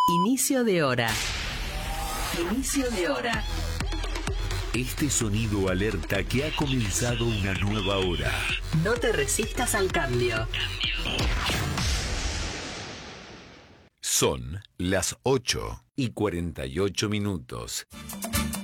Inicio de hora. Inicio de hora. Este sonido alerta que ha comenzado una nueva hora. No te resistas al cambio. Son las 8:48.